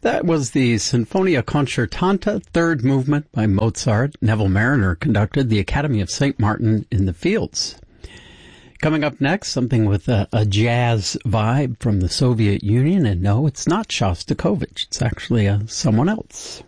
That was the Sinfonia Concertante, third movement by Mozart. Neville Marriner conducted the Academy of St. Martin in the Fields. Coming up next, something with a jazz vibe from the Soviet Union. And no, it's not Shostakovich. It's actually someone else.